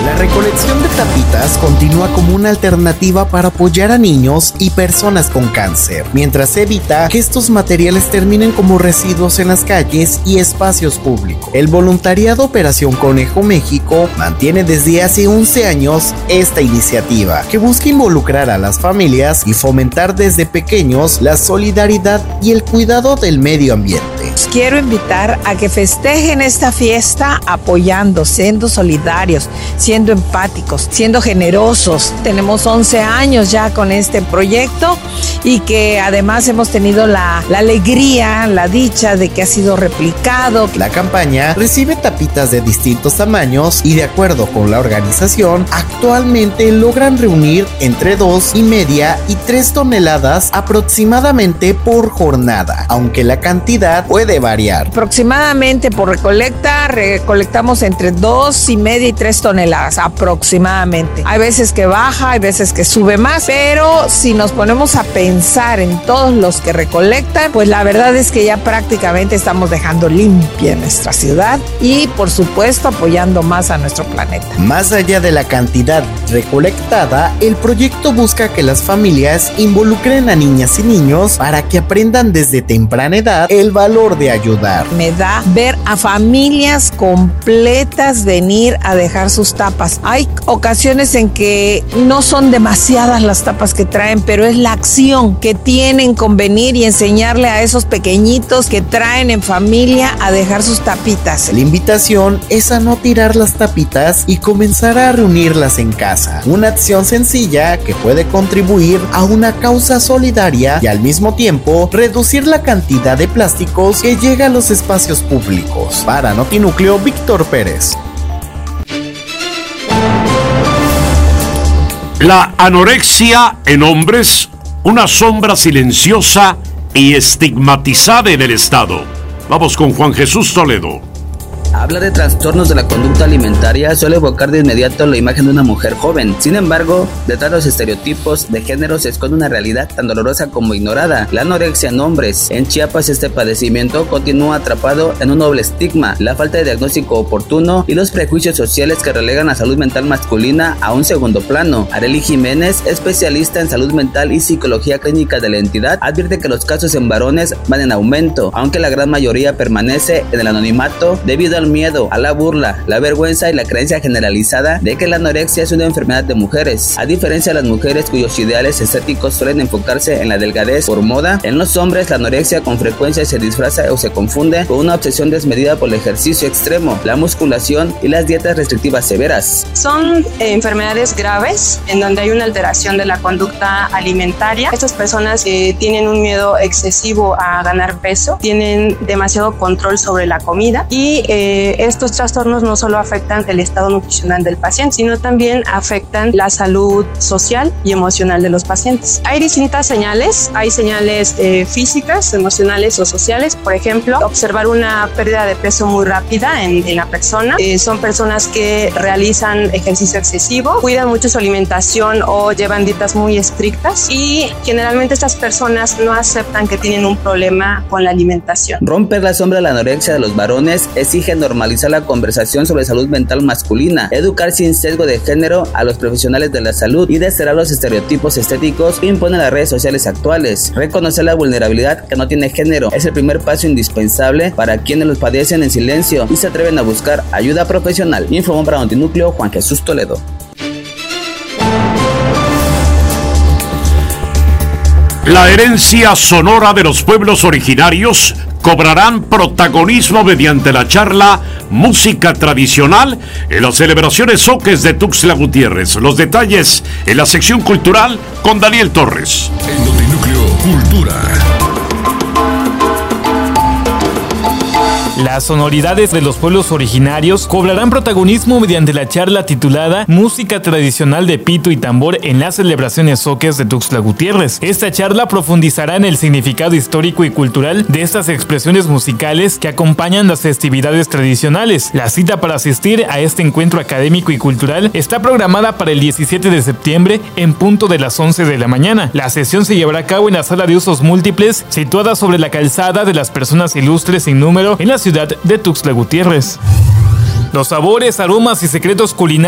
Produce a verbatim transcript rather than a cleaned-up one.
La recolección de tapitas continúa como una alternativa para apoyar a niños y personas con cáncer, mientras se evita que estos materiales terminen como residuos en las calles y espacios públicos. El voluntariado Operación Conejo México mantiene desde hace once años esta iniciativa, que busca involucrar a las familias y fomentar desde pequeños la solidaridad y el cuidado del medio ambiente. Quiero invitar a que festejen esta fiesta apoyando, siendo solidarios, siendo empáticos, siendo generosos. Tenemos once años ya con este proyecto y que además hemos tenido la, la alegría, la dicha de que ha sido replicado. La campaña recibe tapitas de distintos tamaños y, de acuerdo con la organización, actualmente logran reunir entre dos y media y tres toneladas aproximadamente por jornada, aunque la cantidad puede variar. Aproximadamente por recolecta, recolectamos entre dos y media y tres toneladas, aproximadamente. Hay veces que baja, hay veces que sube más, pero si nos ponemos a pensar en todos los que recolectan, pues la verdad es que ya prácticamente estamos dejando limpia nuestra ciudad y, por supuesto, apoyando más a nuestro planeta. Más allá de la cantidad recolectada, el proyecto busca que las familias involucren a niñas y niños para que aprendan desde temprana edad el valor de ayudar. Me da ver a familias completas venir a dejar sus tapas. Hay ocasiones en que no son demasiadas las tapas que traen, pero es la acción que tienen con venir y enseñarle a esos pequeñitos que traen en familia a dejar sus tapitas. La invitación es a no tirar las tapitas y comenzar a reunirlas en casa. Una acción sencilla que puede contribuir a una causa solidaria y al mismo tiempo reducir la cantidad de plásticos que llega a los espacios públicos. Para Notinúcleo, Víctor Pérez. La anorexia en hombres, una sombra silenciosa y estigmatizada en el Estado. Vamos con Juan Jesús Toledo. Hablar de trastornos de la conducta alimentaria suele evocar de inmediato la imagen de una mujer joven. Sin embargo, detrás de los estereotipos de género se esconde una realidad tan dolorosa como ignorada: la anorexia en hombres. En Chiapas, este padecimiento continúa atrapado en un doble estigma: la falta de diagnóstico oportuno y los prejuicios sociales que relegan la salud mental masculina a un segundo plano. Arely Jiménez, especialista en salud mental y psicología clínica de la entidad, advierte que los casos en varones van en aumento, aunque la gran mayoría permanece en el anonimato debido al miedo, a la burla, la vergüenza y la creencia generalizada de que la anorexia es una enfermedad de mujeres. A diferencia de las mujeres cuyos ideales estéticos suelen enfocarse en la delgadez por moda, en los hombres la anorexia con frecuencia se disfraza o se confunde con una obsesión desmedida por el ejercicio extremo, la musculación y las dietas restrictivas severas. Son eh, enfermedades graves en donde hay una alteración de la conducta alimentaria. Estas personas eh, tienen un miedo excesivo a ganar peso, tienen demasiado control sobre la comida y eh, estos trastornos no solo afectan el estado nutricional del paciente, sino también afectan la salud social y emocional de los pacientes. Hay distintas señales, hay señales eh, físicas, emocionales o sociales. Por ejemplo, observar una pérdida de peso muy rápida en, en la persona. Eh, son personas que realizan ejercicio excesivo, cuidan mucho su alimentación o llevan dietas muy estrictas y generalmente estas personas no aceptan que tienen un problema con la alimentación. Romper la sombra de la anorexia de los varones exige normalizar la conversación sobre salud mental masculina, educar sin sesgo de género a los profesionales de la salud y desterrar los estereotipos estéticos que imponen las redes sociales actuales. Reconocer la vulnerabilidad que no tiene género es el primer paso indispensable para quienes los padecen en silencio y se atreven a buscar ayuda profesional. Informó para Notinúcleo Juan Jesús Toledo. La herencia sonora de los pueblos originarios cobrarán protagonismo mediante la charla Música Tradicional en las celebraciones Zoques de Tuxtla Gutiérrez. Los detalles en la sección cultural con Daniel Torres. En Notinúcleo Cultura. Las sonoridades de los pueblos originarios cobrarán protagonismo mediante la charla titulada Música Tradicional de Pito y Tambor en las celebraciones Zoques de Tuxtla Gutiérrez. Esta charla profundizará en el significado histórico y cultural de estas expresiones musicales que acompañan las festividades tradicionales. La cita para asistir a este encuentro académico y cultural está programada para el diecisiete de septiembre en punto de las once de la mañana. La sesión se llevará a cabo en la sala de usos múltiples situada sobre la calzada de las personas ilustres sin número en la ciudad de Tuxtla Gutiérrez. Los sabores, aromas y secretos culinarios